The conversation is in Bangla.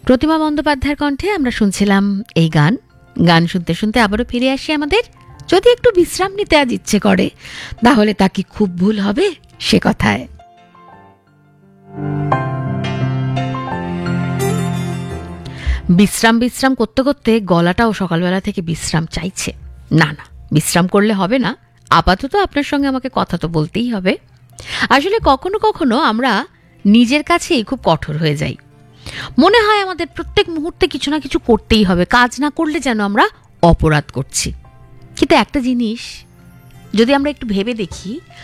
প্রতিমা বন্দ্যোপাধ্যায়ের কণ্ঠে আমরা শুনছিলাম এই গান। গান শুনতে শুনতে আবারও ফিরে আসি আমাদের যদি একটু বিশ্রাম নিতে আজ ইচ্ছে করে, তাহলে তা কি খুব ভুল হবে সে কথায়। বিশ্রাম বিশ্রাম করতে করতে গলাটাও সকালবেলা থেকে বিশ্রাম চাইছে। না না, বিশ্রাম করলে হবে না, আপাতত আপনার সঙ্গে আমাকে কথা তো বলতেই হবে। আসলে কখনো কখনো আমরা নিজের কাছেই খুব কঠোর হয়ে যাই। মনে হয় আমাদের প্রত্যেক মুহূর্তে কিছু না কিছু করতেই হবে, কাজ না করলে যেন আমরা অপরাধ করছি। কিন্তু একটা জিনিস যদি আমরা একটু ভেবে দেখি,